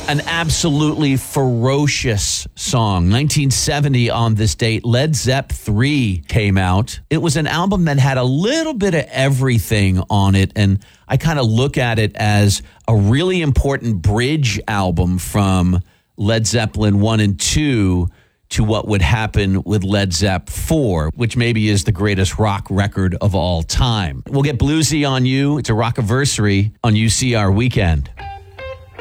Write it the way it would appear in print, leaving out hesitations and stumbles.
An absolutely ferocious song. 1970 on this date, Led Zepp 3 came out. It was an album that had a little bit of everything on it, and I kind of look at it as a really important bridge album from Led Zeppelin 1 and 2 to what would happen with Led Zepp 4, which maybe is the greatest rock record of all time. We'll get bluesy on you. It's a rockiversary on UCR Weekend.